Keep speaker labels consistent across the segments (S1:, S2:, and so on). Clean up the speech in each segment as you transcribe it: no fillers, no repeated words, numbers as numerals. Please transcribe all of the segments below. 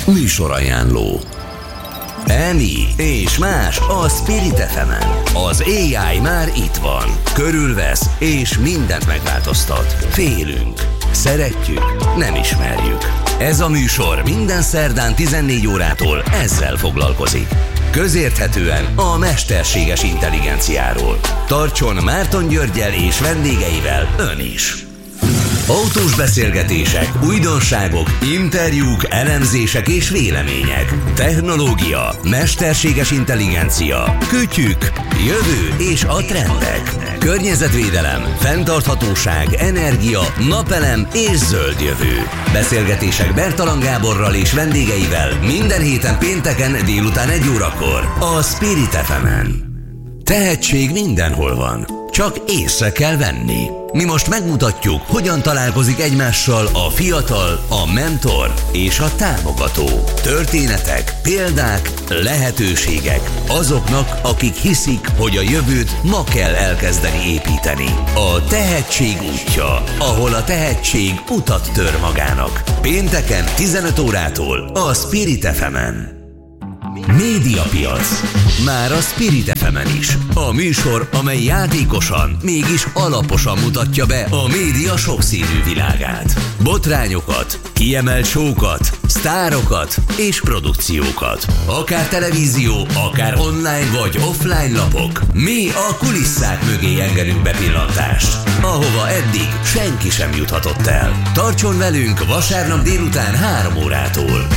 S1: Műsorajánló. Eni és más a Spirit FM-en. Az AI már itt van. Körülvesz és mindent megváltoztat. Félünk. Szeretjük, nem ismerjük. Ez a műsor minden szerdán 14 órától ezzel foglalkozik. Közérthetően a mesterséges intelligenciáról. Tartson Márton Györggyel és vendégeivel ön is. Autós beszélgetések, újdonságok, interjúk, elemzések és vélemények. Technológia, mesterséges intelligencia, kütyük, jövő és a trendek. Környezetvédelem, fenntarthatóság, energia, napelem és zöld jövő. Beszélgetések Bertalan Gáborral és vendégeivel minden héten pénteken délután 1 órakor a Spirit FM-en. Tehetség mindenhol van, csak észre kell venni. Mi most megmutatjuk, hogyan találkozik egymással a fiatal, a mentor és a támogató. Történetek, példák, lehetőségek azoknak, akik hiszik, hogy a jövőt ma kell elkezdeni építeni. A tehetség útja, ahol a tehetség utat tör magának. Pénteken 15 órától a Spirit FM-en. Médiapiac. Már a Spirit FM-en is. A műsor, amely játékosan, mégis alaposan mutatja be a média sokszínű világát. Botrányokat, kiemelt show-kat, sztárokat és produkciókat. Akár televízió, akár online vagy offline lapok. Mi a kulisszák mögé engedünk bepillantást, ahova eddig senki sem juthatott el. Tartson velünk vasárnap délután 3 órától.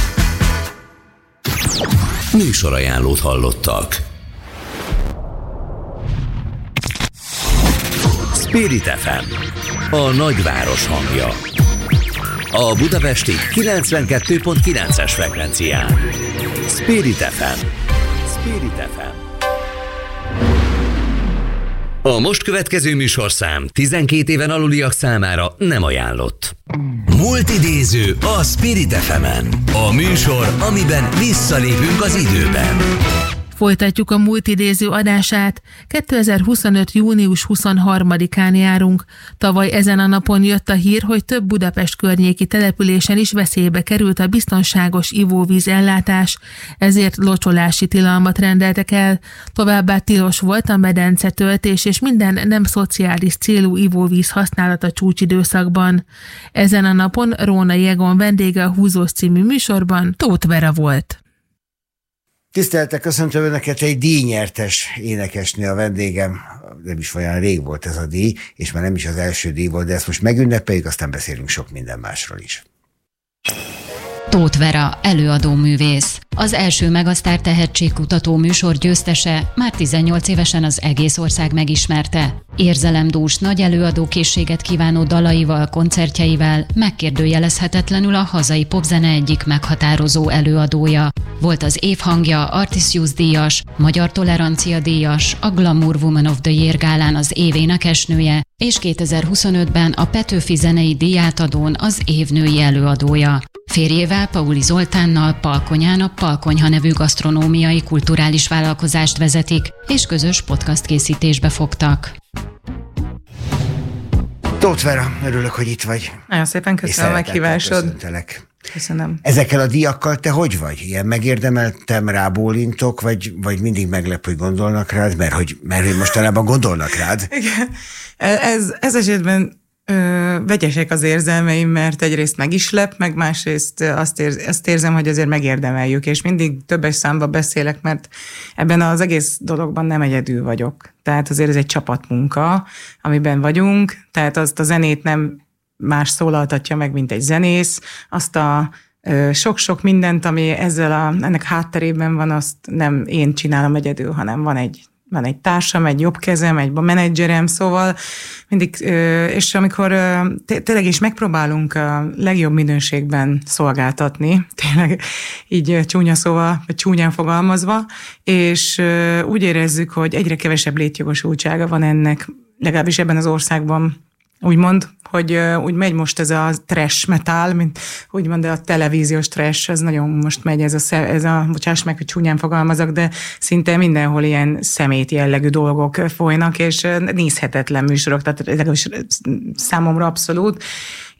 S1: Műsorajánlót hallottak. Spirit FM, a nagyváros hangja. A budapesti 92.9-es frekvencián. Spirit FM. Spirit FM. A most következő műsorszám 12 éven aluliak számára nem ajánlott. Multidéző a Spirit FM-en. A műsor, amiben visszalépünk az időben.
S2: Folytatjuk a multidéző adását. 2025. június 23-án járunk. Tavaly ezen a napon jött a hír, hogy több Budapest környéki településen is veszélybe került a biztonságos ivóvíz ellátás, ezért locsolási tilalmat rendeltek el. Továbbá tilos volt a medencetöltés és minden nem szociális célú ivóvíz használata csúcsidőszakban. Ezen a napon Rónai Egon vendége a Húzós című műsorban Tóth Vera volt.
S3: Tiszteltek, köszöntöm Önöket, egy díjnyertes énekesnő a vendégem. Nem is olyan rég volt ez a díj, és már nem is az első díj volt, de ezt most megünnepeljük, aztán beszélünk sok minden másról is.
S4: Tóth Vera, előadóművész. Az első Megasztár tehetségkutató műsor győztese, már 18 évesen az egész ország megismerte. Érzelemdús, nagy előadókészséget kívánó dalaival, koncertjeivel megkérdőjelezhetetlenül a hazai popzene egyik meghatározó előadója. Volt az évhangja, Artisius díjas, Magyar Tolerancia díjas, a Glamour Woman of the Year gálán az év énekesnője, és 2025-ben a Petőfi Zenei Díjátadón az év női előadója. Férjével, Pauli Zoltánnal Palkonyán a Palkonyha nevű gasztronómiai kulturális vállalkozást vezetik, és közös podcast készítésbe fogtak.
S3: Tóth Vera, örülök, hogy itt vagy.
S2: Nagyon szépen köszönöm a meghívásod.
S3: Köszöntelek.
S2: Köszönöm.
S3: Ezekkel a díjakkal te hogy vagy? Ilyen megérdemeltem, rábólintok, vagy mindig meglep, hogy gondolnak rád? Mert mostanában gondolnak rád.
S5: Igen. Ez esetben vegyesek az érzelmeim, mert egyrészt meg is lep, meg másrészt azt érzem, hogy azért megérdemeljük, és mindig többes számba beszélek, mert ebben az egész dologban nem egyedül vagyok. Tehát azért ez egy csapatmunka, amiben vagyunk, tehát azt a zenét nem más szólaltatja meg, mint egy zenész, azt a sok-sok mindent, ami ennek hátterében van, azt nem én csinálom egyedül, hanem van egy társam, egy jobb kezem, egy menedzserem, szóval mindig, és amikor tényleg is megpróbálunk a legjobb minőségben szolgáltatni, tényleg így csúnya szóval, vagy csúnyán fogalmazva, és úgy érezzük, hogy egyre kevesebb létjogosultsága van ennek, legalábbis ebben az országban, úgymond, hogy úgy megy most ez a trash metal, mint úgymond a televíziós trash, ez nagyon most megy, ez a bocsáss meg, hogy csúnyán fogalmazok, de szinte mindenhol ilyen szemét jellegű dolgok folynak, és nézhetetlen műsorok, tehát legalábbis számomra abszolút,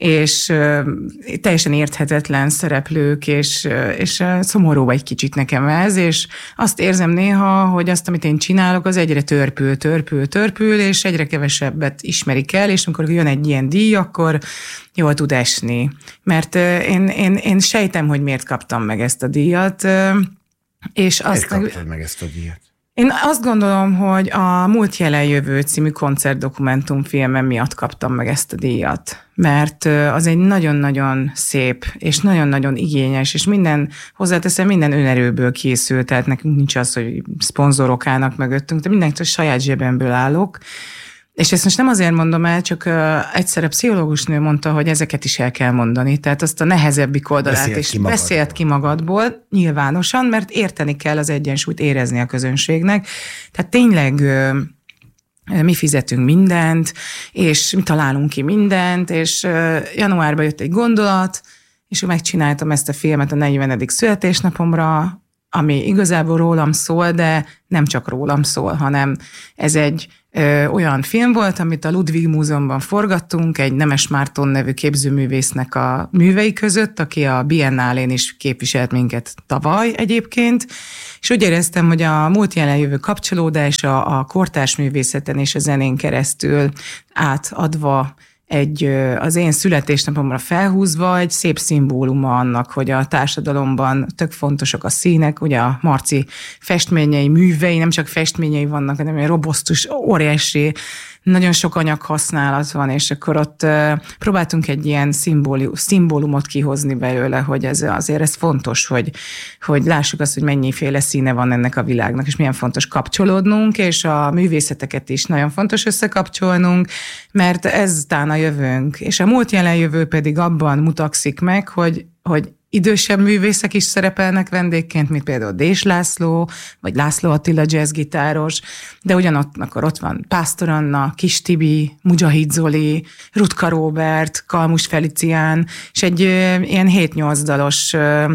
S5: és teljesen érthetetlen szereplők, és szomorú egy kicsit nekem ez, és azt érzem néha, hogy azt, amit én csinálok, az egyre törpül, és egyre kevesebbet ismerik el, és amikor jön egy ilyen díj, akkor jól tud esni. Mert én sejtem, hogy miért kaptam meg ezt a díjat, és azt
S3: kaptad meg ezt a díjat?
S5: Én azt gondolom, hogy a Múlt jelen jövő című koncertdokumentumfilmem miatt kaptam meg ezt a díjat. Mert az egy nagyon-nagyon szép, és nagyon-nagyon igényes, és hozzáteszem, minden önerőből készült, tehát nekünk nincs az, hogy szponzorok állnak mögöttünk, de mindenki saját zsebemből állok. És ezt most nem azért mondom el, csak egyszer a pszichológusnő mondta, hogy ezeket is el kell mondani. Tehát azt a nehezebbik oldalát is beszélt ki magadból nyilvánosan, mert érteni kell az egyensúlyt, érezni a közönségnek. Tehát tényleg mi fizetünk mindent, és mi találunk ki mindent, és januárban jött egy gondolat, és megcsináltam ezt a filmet a 40. születésnapomra, ami igazából rólam szól, de nem csak rólam szól, hanem ez egy olyan film volt, amit a Ludwig Múzeumban forgattunk, egy Nemes Márton nevű képzőművésznek a művei között, aki a Biennálén is képviselt minket tavaly egyébként, és úgy éreztem, hogy a múlt jelen jövő kapcsolódás a kortárs művészeten és a zenén keresztül átadva az én születésnapomra felhúzva egy szép szimbóluma annak, hogy a társadalomban tök fontosak a színek, ugye a Marci festményei, művei, nem csak festményei vannak, hanem egy robosztus, óriási, nagyon sok anyaghasználat van, és akkor ott próbáltunk egy ilyen szimbólumot kihozni belőle, hogy azért ez fontos, hogy lássuk azt, hogy mennyiféle színe van ennek a világnak, és milyen fontos kapcsolódnunk, és a művészeteket is nagyon fontos összekapcsolnunk, mert ez tán a jövőnk. És a múlt jelen jövő pedig abban mutakszik meg, hogy idősebb művészek is szerepelnek vendégként, mint például Dés László, vagy László Attila jazzgitáros, de ugyanakkor ott van Pásztor Anna, Kis Tibi, Mujahid Zoli, Rutka Róbert, Kalmus Felicián, és egy ilyen 7-8 dalos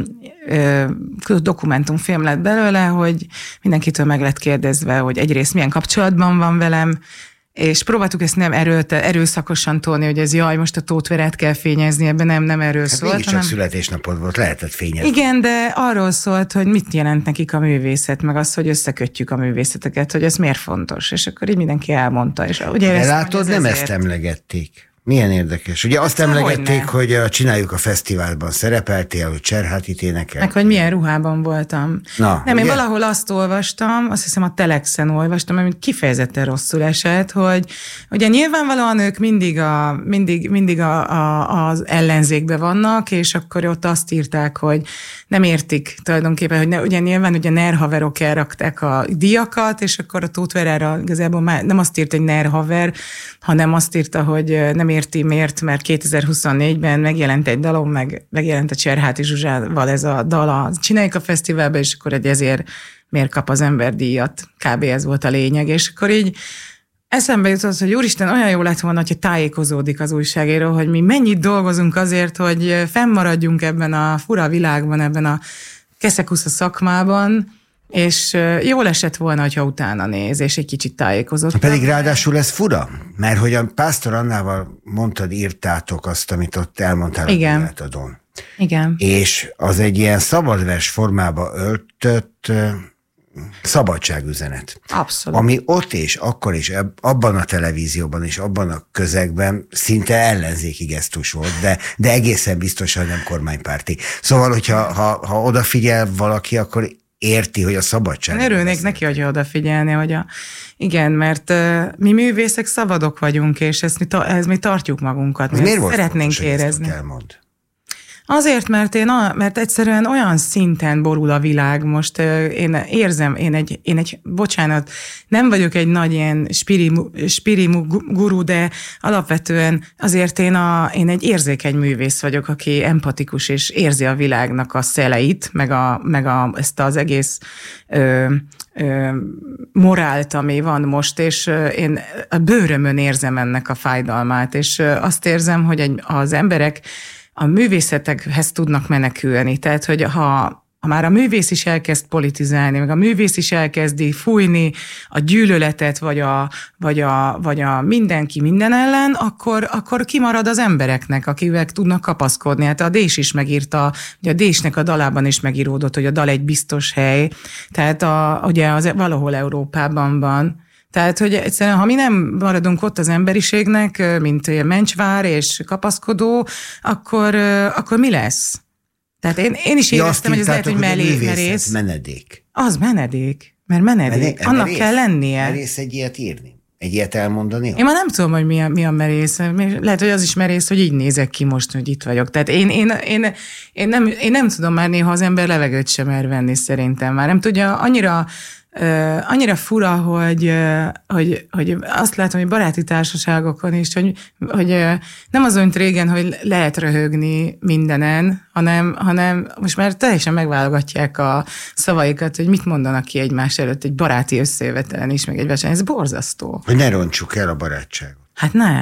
S5: dokumentumfilm lett belőle, hogy mindenkitől meg lett kérdezve, hogy egyrészt milyen kapcsolatban van velem, és próbáltuk ezt nem erőszakosan tolni, hogy ez most a Tóth Verát kell fényezni, ebben nem erről szólt.
S3: Mégis csak születésnapod volt, lehetett fényezni.
S5: Igen, de arról szólt, hogy mit jelent nekik a művészet, meg az, hogy összekötjük a művészeteket, hogy ez miért fontos, és akkor így mindenki elmondta. És ugye
S3: de látod, nem ezt emlegették. Milyen érdekes. Ugye azt emlegették, hogy csináljuk a fesztiválban szerepeltél, hogy Cserhátit énekel.
S5: Meg, hogy milyen ruhában voltam.
S3: Na,
S5: nem, én valahol azt olvastam, azt hiszem a Telexen olvastam, amit kifejezetten rosszul esett, hogy ugye nyilvánvalóan ők mindig az ellenzékben vannak, és akkor ott azt írták, hogy nem értik tulajdonképpen, hogy ugye nyilván ugye NER haverok elrakták a díjakat, és akkor a Tóth Verára igazából már nem azt írt, hogy NER haver, hanem azt írta, hogy nem érti miért, mert 2024-ben megjelent egy dalom, megjelent a Cserháti Zsuzsával ez a dal, csináljuk a fesztiválba, és akkor ezért miért kap az ember díjat. Kb. Ez volt a lényeg, és akkor így eszembe jutott, hogy úristen, olyan jó lett volna, hogyha tájékozódik az újságíró, hogy mi mennyit dolgozunk azért, hogy fennmaradjunk ebben a fura világban, ebben a keszekusza szakmában, és jól esett volna, hogyha utána néz, és egy kicsit tájékozott.
S3: Pedig ráadásul ez fura, mert hogy a Pásztor Annával mondtad, írtátok azt, amit ott elmondtál a Diátadon.
S5: Igen.
S3: És az egy ilyen szabadvers formába öltött szabadságüzenet.
S5: Abszolút.
S3: Ami ott és akkor is, abban a televízióban és abban a közegben szinte ellenzéki gesztus volt, de egészen biztosan nem kormánypárti. Szóval, hogyha odafigyel valaki, akkor érti, hogy a szabadság.
S5: Örülnék neki, hogy odafigyelni, hogy igen, mert mi művészek szabadok vagyunk, és ezt mi tartjuk magunkat.
S3: Miért volt
S5: szeretnénk
S3: fontos,
S5: érezni.
S3: Azért,
S5: mert egyszerűen olyan szinten borul a világ most. Én érzem, én egy bocsánat, nem vagyok egy nagy ilyen spiri guru, de alapvetően azért én egy érzékeny művész vagyok, aki empatikus és érzi a világnak a szeleit, meg ezt az egész morált, ami van most, és én a bőrömön érzem ennek a fájdalmát, és azt érzem, hogy az emberek a művészetekhez tudnak menekülni. Tehát, hogy ha ha már a művész is elkezd politizálni, meg a művész is elkezdi fújni a gyűlöletet, vagy a mindenki minden ellen, akkor kimarad az embereknek, akivel tudnak kapaszkodni. Hát a Dés is megírta, ugye a Désnek a dalában is megíródott, hogy a dal egy biztos hely, tehát ugye az valahol Európában van. Tehát, hogy egyszerűen, ha mi nem maradunk ott az emberiségnek, mint mencsvár és kapaszkodó, akkor mi lesz? Tehát én is éreztem, hogy ez lehet, hogy merész.
S3: Menedék.
S5: Az menedék, mert menedék. Annak kell lennie.
S3: Merész egy ilyet írni? Egy ilyet elmondani?
S5: Én már nem tudom, hogy mi a merész. Lehet, hogy az is merész, hogy így nézek ki most, hogy itt vagyok. Tehát én nem tudom már néha az ember levegőt sem mer venni szerintem. Már nem tudja, annyira fura, hogy azt látom, hogy baráti társaságokon is, hogy nem az olyan régen, hogy lehet röhögni mindenen, hanem most már teljesen megválogatják a szavaikat, hogy mit mondanak ki egymás előtt egy baráti összejövetelen is, meg egy verseny. Ez borzasztó.
S3: Hogy ne rontsuk el a barátságot.
S5: Hát ne.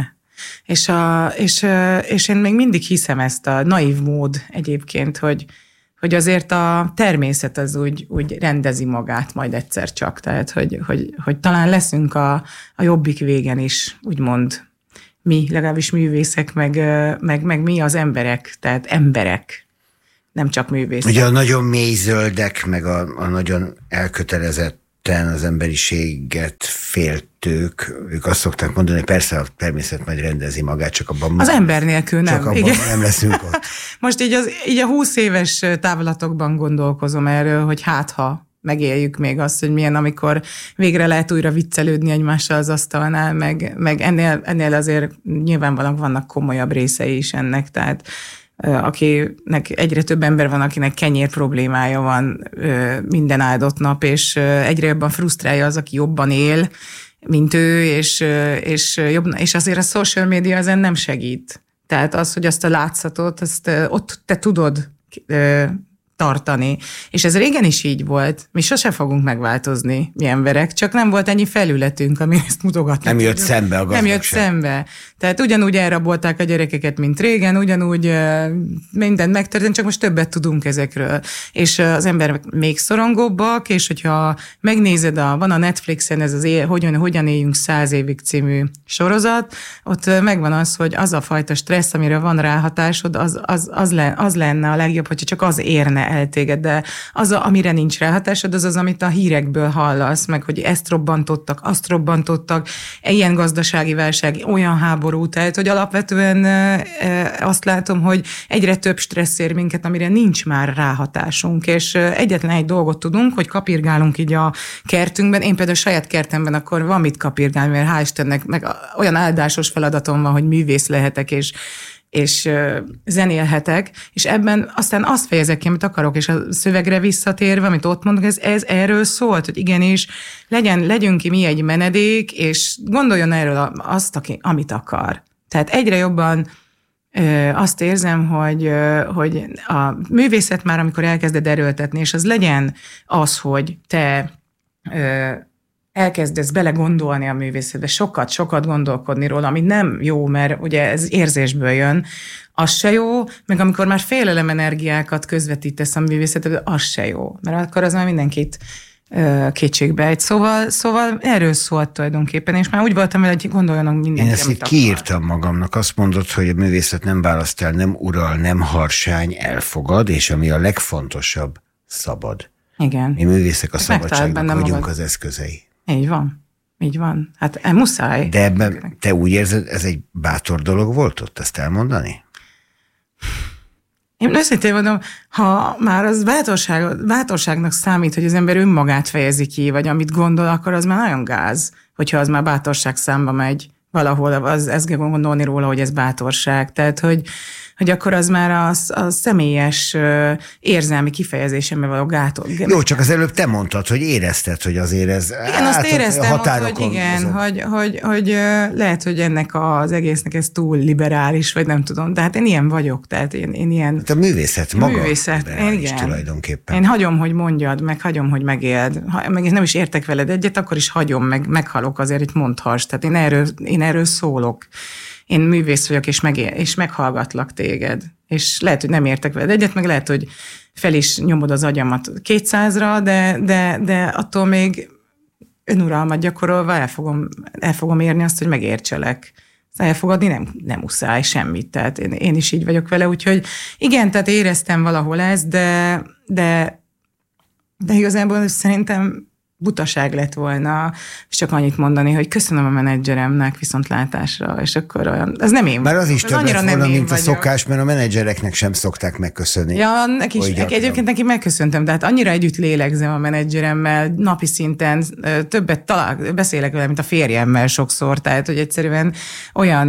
S5: És én még mindig hiszem ezt a naív mód egyébként, hogy azért a természet az úgy rendezi magát majd egyszer csak. Tehát, hogy talán leszünk a jobbik végen is, úgymond mi, legalábbis művészek, meg mi az emberek, tehát emberek, nem csak művészek.
S3: Ugye a nagyon mély zöldek, meg a nagyon elkötelezetten az emberiséget féltők, ők azt szokták mondani, hogy persze a természet majd rendezi magát, csak abban...
S5: Az ember nélkül nem.
S3: Csak abban nem leszünk ott.
S5: Most így a 20 éves távlatokban gondolkozom erről, hogy ha megéljük még azt, hogy milyen, amikor végre lehet újra viccelődni egymással az asztalnál, meg ennél azért nyilvánvalóan vannak komolyabb részei is ennek, tehát akinek egyre több ember van, akinek kenyér problémája van minden áldott nap, és egyre jobban frusztrálja az, aki jobban él, mint ő, és azért a social media ezen nem segít. Tehát az, hogy azt a látszatot, azt ott te tudod tartani. És ez régen is így volt. Mi sose fogunk megváltozni, mi emberek, csak nem volt ennyi felületünk, ami ezt mutogatni.
S3: Nem jött szembe a gazdagság.
S5: Nem jött szembe. Tehát ugyanúgy elrabolták a gyerekeket, mint régen, ugyanúgy mindent megtörtént, csak most többet tudunk ezekről. És az emberek még szorongóbbak, és hogyha megnézed, van a Netflixen ez az Hogyan éljünk 100 évig című sorozat, ott megvan az, hogy az a fajta stressz, amire van ráhatásod, az lenne a legjobb, hogyha csak az érne el téged, de az, amire nincs ráhatásod, az, amit a hírekből hallasz, meg hogy ezt robbantottak, azt robbantottak, ilyen gazdasági válság, olyan háború, tehát, hogy alapvetően azt látom, hogy egyre több stressz ér minket, amire nincs már ráhatásunk, és egyetlen egy dolgot tudunk, hogy kapirgálunk így a kertünkben. Én például a saját kertemben akkor van mit kapirgálni, mert hál' Istennek meg olyan áldásos feladatom van, hogy művész lehetek, és zenélhetek, és ebben aztán azt fejezek ki, amit akarok, és a szövegre visszatérve, amit ott mondok, ez erről szólt, hogy igenis legyünk ki mi egy menedék, és gondoljon erről azt, amit akar. Tehát egyre jobban azt érzem, hogy a művészet már, amikor elkezded erőltetni, és az legyen az, hogy te elkezdesz belegondolni a művészetbe, sokat gondolkodni róla, ami nem jó, mert ugye ez érzésből jön, az se jó, meg amikor már félelem energiákat közvetítesz a művészetbe, az se jó, mert akkor az már mindenkit kétségbe egy. Szóval erről szólt tulajdonképpen, és már úgy voltam vele, hogy gondoljanak mindenki,
S3: én ezt itt kiírtam magamnak, azt mondod, hogy a művészet nem választ el, nem ural, nem harsány, elfogad, és ami a legfontosabb, szabad.
S5: Igen.
S3: Mi művészek a szabadságnak vagyunk az eszközei.
S5: Így van. Hát muszáj.
S3: De ebben te úgy érzed, ez egy bátor dolog volt ott, ezt elmondani?
S5: Én őszintén mondom, ha már az bátorságnak számít, hogy az ember önmagát fejezi ki, vagy amit gondol, akkor az már nagyon gáz, hogyha az már bátorság számba megy valahol, ezt kell gondolni róla, hogy ez bátorság. Tehát, hogy akkor az már a személyes érzelmi kifejezésemben való gátol.
S3: Jó, csak az előbb te mondtad, hogy érezted, hogy azért ez...
S5: Igen, azt éreztem, hogy lehet, hogy ennek az egésznek ez túl liberális, vagy nem tudom, de hát én ilyen vagyok, tehát én ilyen... Hát
S3: a művészet maga liberális tulajdonképpen.
S5: Én hagyom, hogy mondjad, meg hagyom, hogy megéld. Meg nem is értek veled egyet, akkor is hagyom, meghalok azért, hogy mondhass. Tehát én erről szólok. én művész vagyok, és meghallgatlak téged. És lehet, hogy nem értek veled egyet, meg lehet, hogy fel is nyomod az agyamat 200-ra, de attól még önuralmat gyakorolva el fogom érni azt, hogy megértselek. Elfogadni nem muszáj semmit, tehát én is így vagyok vele, úgyhogy igen, tehát éreztem valahol ezt, de igazából szerintem butaság lett volna, és csak annyit mondani, hogy köszönöm a menedzseremnek viszontlátásra, és akkor olyan, ez nem én
S3: vagyok. Mert az is több lett volna, mint a
S5: vagyok.
S3: szokás, mert a menedzsereknek sem szokták megköszönni.
S5: Ja, egyébként neki megköszöntem, de hát annyira együtt lélegzem a menedzseremmel, napi szinten többet beszélek vele, mint a férjemmel sokszor, tehát hogy egyszerűen olyan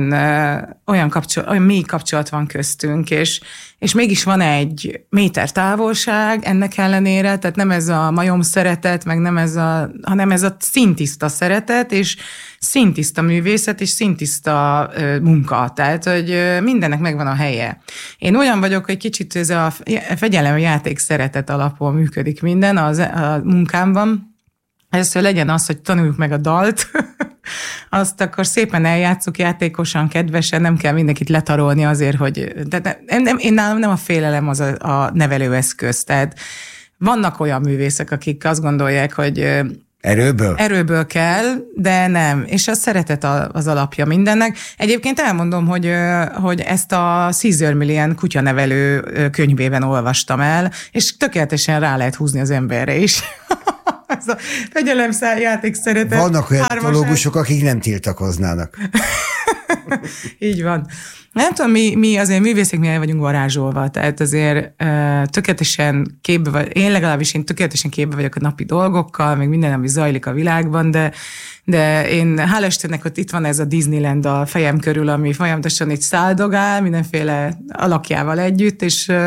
S5: mély kapcsolat van köztünk, és mégis van egy méter távolság ennek ellenére, tehát nem ez a majom szeretet, meg nem hanem ez a szintiszta szeretet, és szintiszta művészet, és szintiszta munka. Tehát, hogy mindennek megvan a helye. Én olyan vagyok, hogy kicsit ez a fegyelemjáték szeretet alapon működik minden a munkámban. Először legyen az, hogy tanuljuk meg a dalt, azt akkor szépen eljátszuk játékosan, kedvesen, nem kell mindenkit letarolni azért, hogy... Én nálam nem a félelem az a nevelőeszköz. Tehát vannak olyan művészek, akik azt gondolják, hogy Erőből kell, de nem. És a szeretet az alapja mindennek. Egyébként elmondom, hogy ezt a Caesar Millian kutyanevelő könyvében olvastam el, és tökéletesen rá lehet húzni az emberre is. Ez a fegyelemjáték szeretet.
S3: Vannak olyan etológusok, akik nem tiltakoznának.
S5: Így van. Nem tudom, mi azért művészek, mi el vagyunk varázsolva, tehát azért tökéletesen képbe vagy, én legalábbis tökéletesen képbe vagyok a napi dolgokkal, meg minden, ami zajlik a világban, de én, hála Istennek, hogy itt van ez a Disneyland a fejem körül, ami folyamatosan itt száldogál, mindenféle alakjával együtt,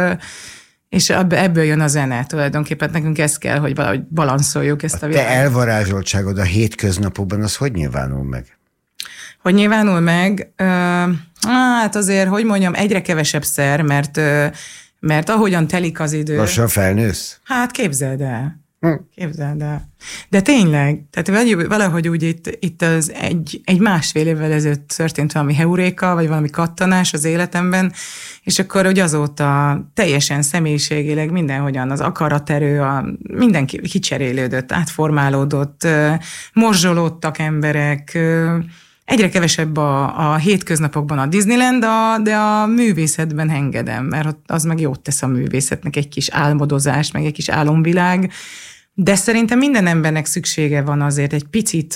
S5: és ebből jön a zene tulajdonképpen. Nekünk ez kell, hogy valahogy balanszoljuk ezt a világot.
S3: Te elvarázsoltságod a hétköznapokban, az hogy nyilvánul meg?
S5: Hogy nyilvánul meg? Hát azért, hogy mondjam, egyre kevesebb szer, mert ahogyan telik az idő...
S3: Lassan felnősz?
S5: Hát képzeld el. Képzeld el. De tényleg, tehát valahogy úgy itt az egy másfél évvel ezelőtt történt valami heuréka, vagy valami kattanás az életemben, és akkor hogy azóta teljesen személyiségileg mindenhogyan az akaraterő, mindenki kicserélődött, átformálódott, morzsolódtak emberek, egyre kevesebb a hétköznapokban a Disneyland, de a művészetben engedem, mert az meg jót tesz a művészetnek, egy kis álmodozás, meg egy kis álomvilág, de szerintem minden embernek szüksége van azért egy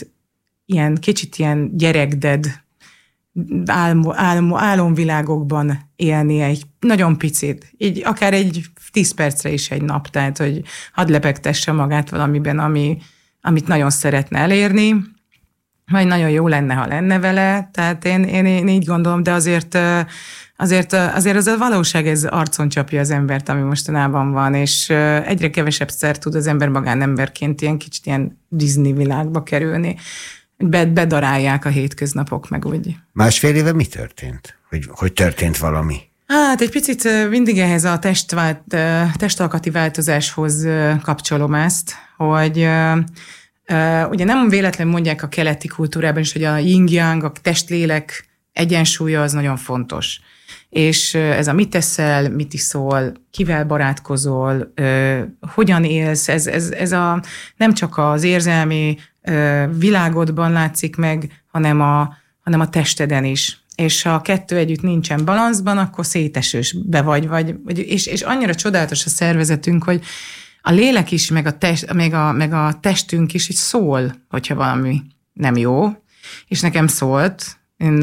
S5: kicsit ilyen gyerekded álomvilágokban élni, egy nagyon picit, így akár egy 10 percre is egy nap, tehát hogy hadd lepegtesse magát valamiben, amit nagyon szeretne elérni, vagy nagyon jó lenne, ha lenne vele, tehát én így gondolom, de azért az a valóság, ez arcon csapja az embert, ami mostanában van, és egyre kevesebb szer tud az ember magánemberként ilyen kicsit ilyen Disney világba kerülni. Bedarálják a hétköznapok, meg úgy.
S3: Másfél éve mi történt? Hogy történt valami?
S5: Hát egy picit mindig ehhez a testalkati változáshoz kapcsolom ezt, hogy ugye nem véletlenül mondják a keleti kultúrában is, hogy a yin-yang, a testlélek egyensúlya az nagyon fontos. És ez a mit teszel, mit iszol, kivel barátkozol, hogyan élsz, ez nem csak az érzelmi világodban látszik meg, hanem a testeden is. És ha a kettő együtt nincsen balanszban, akkor szétesősbe vagy és annyira csodálatos a szervezetünk, hogy a lélek is, meg a testünk is így szól, hogyha valami nem jó. És nekem szólt,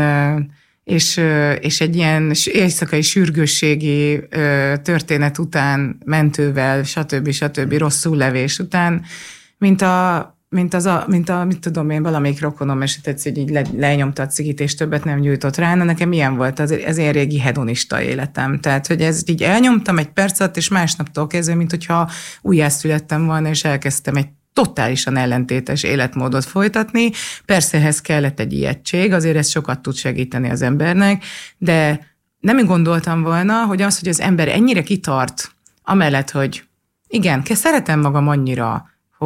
S5: és egy ilyen éjszakai sürgősségi történet után, mentővel, stb. Rosszul levés után, mint mit tudom én, valamelyik rokonom esetett, hogy így lenyomta a cigit, és többet nem gyújtott rá, nekem ilyen volt ez én régi hedonista életem. Tehát, hogy ez így elnyomtam egy perc alatt, és másnaptól kezdve, mint hogyha újjászülettem volna, és elkezdtem egy totálisan ellentétes életmódot folytatni. Persze ehhez kellett egy ijegység, azért ez sokat tud segíteni az embernek, de nem gondoltam volna, hogy az ember ennyire kitart, amellett, hogy igen, szeretem magam annyira, hogy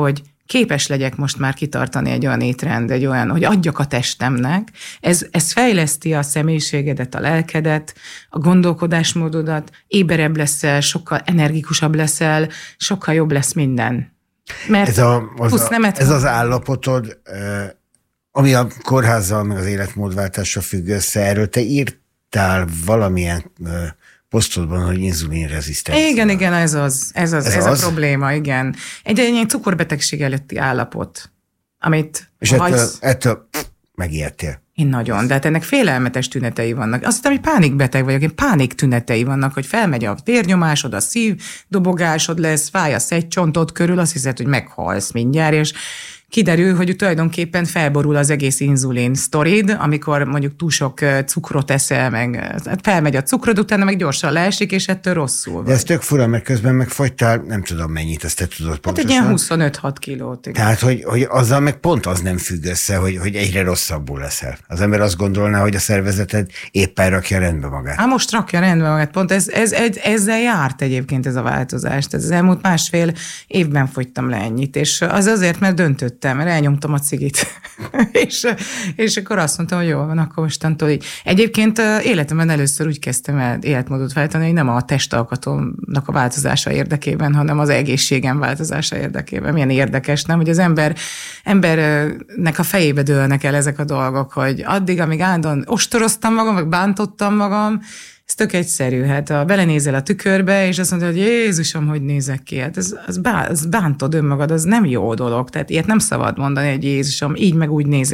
S5: képes legyek most már kitartani egy olyan étrend, egy olyan, hogy adjak a testemnek, ez fejleszti a személyiségedet, a lelkedet, a gondolkodásmódodat, éberebb leszel, sokkal energikusabb leszel, sokkal jobb lesz minden. Mert
S3: ez az állapotod, ami a kórházzal, meg az életmódváltással függ össze, erről te írtál valamilyen posztodban, hogy inzulinrezisztencia.
S5: Igen, ez a probléma, igen. Egy ilyen cukorbetegség előtti állapot, amit...
S3: És ettől megijedtél.
S5: Én nagyon, de hát ennek félelmetes tünetei vannak. Azt hiszem, hogy pánikbeteg vagyok, én pánik tünetei vannak, hogy felmegy a vérnyomásod, a szívdobogásod lesz, fáj a szegycsontod körül, azt hiszed, hogy meghalsz mindjárt, és kiderül, hogy tulajdonképpen felborul az egész inzulin sztorid, amikor mondjuk túl sok cukrot eszel, meg felmegy a cukrod, utána meg gyorsan leesik, és ettől rosszul vagy.
S3: De ez tök fura, mert közben megfogytál, nem tudom mennyit, ezt te tudod pontosan.
S5: Hát egy ilyen 25-6 kilót. Igen.
S3: Tehát, hogy azzal meg pont az nem függ össze, hogy egyre rosszabbul leszel. Az ember azt gondolná, hogy a szervezeted éppen rakja rendbe magát.
S5: Hát most rakja rendbe magát, pont ezzel járt egyébként ez a változás. Tehát az elmúlt 1,5 évben fogytam le ennyit, és az azért, mert döntöttem, mert elnyomtam a cigit. és akkor azt mondtam, hogy jó van, akkor mostantól így. Egyébként életemben először úgy kezdtem el életmódot váltani, hogy nem a testalkatomnak a változása érdekében, hanem az egészségem változása érdekében. Milyen érdekes, nem? Hogy az embernek a fejébe dőlnek el ezek a dolgok, hogy addig, amíg állandóan ostoroztam magam, meg bántottam magam, ez tök egyszerű, hát ha belenézel a tükörbe, és azt mondod, hogy Jézusom, hogy nézek ki, hát ez bántod önmagad, az nem jó dolog, tehát ilyet nem szabad mondani, hogy Jézusom, így meg úgy nézek